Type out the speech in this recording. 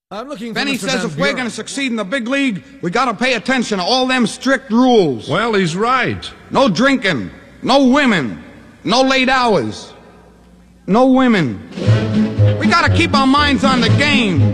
I'm looking for Benny Mr. says Van if we're Buren. gonna succeed in the big league, we gotta pay attention to all them strict rules. Well, he's right. No drinking, no women, no late hours, no women. We gotta keep our minds on the game.